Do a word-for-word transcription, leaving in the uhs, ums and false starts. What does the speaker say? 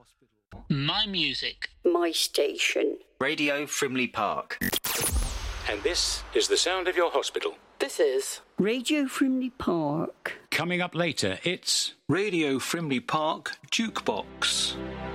My music. My station. Radio Frimley Park. And this is the sound of your hospital. This is Radio Frimley Park. Coming up later, it's Radio Frimley Park Jukebox.